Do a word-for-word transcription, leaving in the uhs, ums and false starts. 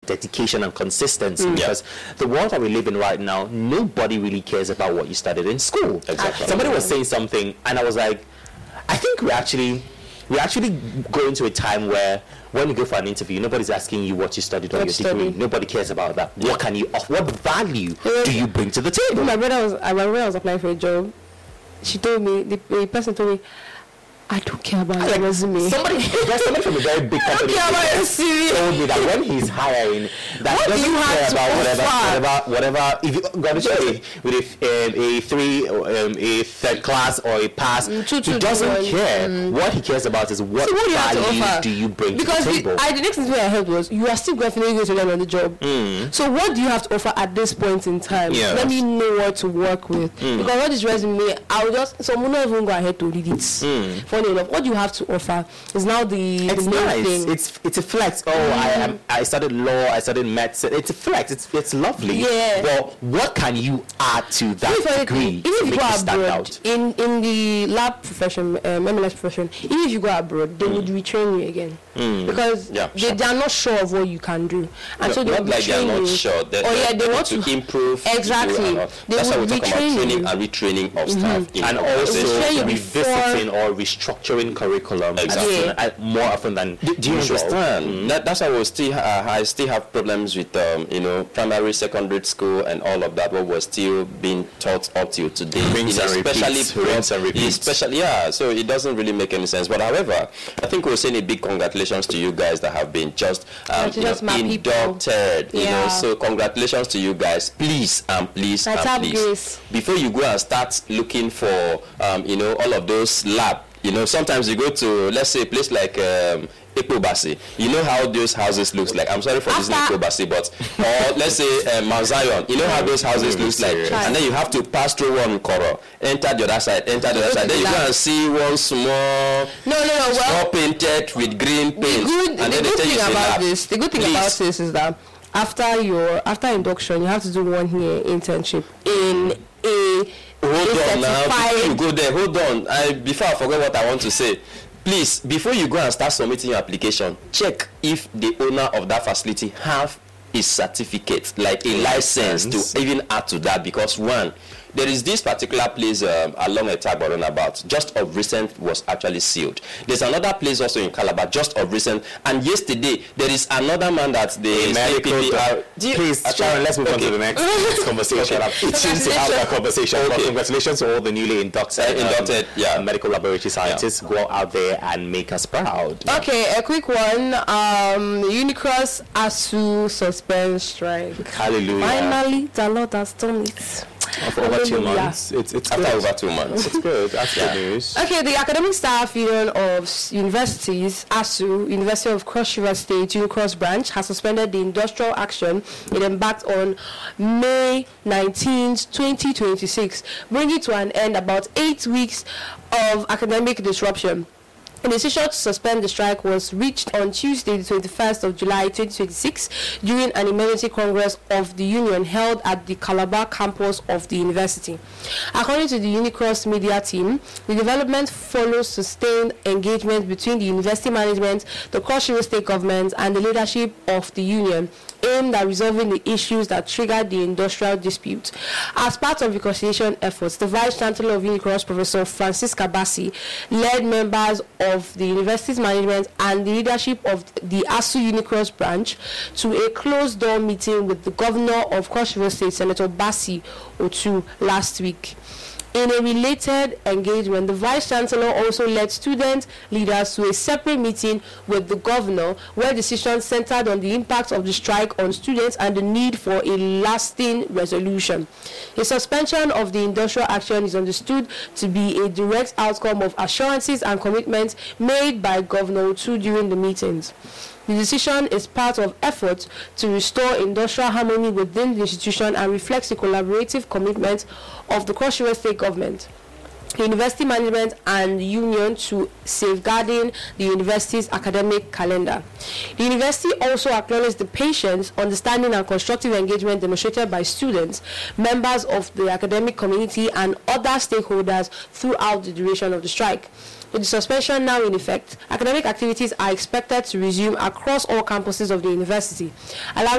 dedication and consistency. Mm. Because yeah. the world that we live in right now, nobody really cares about what you studied in school. Exactly. Somebody was saying something, and I was like, I think we actually we actually go into a time where when you go for an interview, nobody's asking you what you studied or your degree. Study. Nobody cares about that. Yeah. What can you offer? What value yeah. do you bring to the table? My brother was, I remember I was applying for a job. She told me, the, the person told me, I don't care about your resume. Somebody, there's somebody from a very big company told me that when he's hiring, that what doesn't do you care about whatever, offer? whatever, whatever. If you got to say with a, um, a three, um, a third class or a pass, mm, two, two, he doesn't one. care. Mm. What he cares about is what, so what do, you value do you bring because to the table? Because the, the next thing I heard was, you are still definitely going to learn on the job. Mm. So what do you have to offer at this point in time? Yes. Let me know what to work with. Mm. Because all this resume, I will just, so I'm not even go ahead to read it. Mm. Funny enough, what do you have to offer is now the, it's the nice. thing. It's it's a flex. Oh, mm. I am. I studied law. I studied medicine. It's a flex. It's it's lovely. Yeah. But what can you add to that if degree if you to make go it stand abroad, out? in in the lab profession, um, M L S profession, even if you go abroad, they mm. would retrain you again mm. because yeah, they, sure. they are not sure of what you can do, and no, so they not will like retrain they are not you. sure. They, oh yeah, they, they want to, to improve. Exactly. To they That's why we talk about training you. and retraining of mm-hmm. staff, in and also revisiting before. or restructuring curriculum. Exactly. Yeah. More often than do, do you usual. understand? Mm-hmm. That, that's why we still uh, I still have problems with um, you know primary, secondary school, and all of that. What was still being taught up till today, Rinse you know, and especially repeats. Rinse and repeats. Especially, yeah. So it doesn't really make any sense. But however, I think we're saying a big congratulations to you guys that have been just, um, you just know, inducted. You yeah. know, so congratulations to you guys. Please and please Let's and have please, grace. before you go and start looking for um, you know all of those lab. You know, sometimes you go to, let's say, a place like um, Ekobasi. You know how those houses looks like. I'm sorry for using Ekobasi, but or let's say um, Mount Zion. You know how those houses mm-hmm. looks like, Right. and then you have to pass through one Koro, enter the other side, enter the other side. Then you go and see one small, no, no, no, well, small painted with green paint. The good, and the then good they tell thing you about lab. this, the good thing Please. about this is that after your after induction, you have to do one year internship in a. Hold on now, before you certified- go there, hold on. I before I forget what I want to say. Please, before you go and start submitting your application, check if the owner of that facility have a certificate, like a license to even add to that. Because one, there is this particular place um, along a Tagba runabout, just of recent was actually sealed. There's another place also in Calabar, just of recent. And yesterday, there is another man that the State P P are. Please, Sharon, let's move okay. on to the next conversation. Okay. It seems to have that conversation. Okay. But congratulations to all the newly inducted, uh, inducted um, yeah. medical laboratory scientists. Yeah. Go out there and make us proud. Okay, a quick one. Um, Unicross ASU suspend strike. Hallelujah. Finally, the Lord has done it. For over two months. It's, it's After good. over two months. It's good. That's Yeah. good news. Okay, the Academic Staff Union of S- Universities, ASU, University of Cross River State, Unicross branch, has suspended the industrial action it embarked on May nineteenth, twenty twenty-six, bringing to an end about eight weeks of academic disruption. A decision to suspend the strike was reached on Tuesday, the twenty-first of July, twenty twenty-six, during an emergency congress of the union held at the Calabar campus of the university. According to the Unicross media team, the development follows sustained engagement between the university management, the Cross River State government, and the leadership of the union, aimed at resolving the issues that triggered the industrial dispute. As part of reconciliation efforts, the Vice Chancellor of Unicross, Professor Francisca Bassi, led members of the university's management and the leadership of the ASU Unicross branch to a closed-door meeting with the Governor of Cross River State, Senator Bassi Otu, last week. In a related engagement, the Vice Chancellor also led student leaders to a separate meeting with the Governor, where decisions centered on the impact of the strike on students and the need for a lasting resolution. A suspension of the industrial action is understood to be a direct outcome of assurances and commitments made by Governor Otu during the meetings. The decision is part of efforts to restore industrial harmony within the institution and reflects the collaborative commitment of the Cross River State government, university management, and union to safeguarding the university's academic calendar. The university also acknowledged the patience, understanding, and constructive engagement demonstrated by students, members of the academic community, and other stakeholders throughout the duration of the strike. With the suspension now in effect, academic activities are expected to resume across all campuses of the university, allowing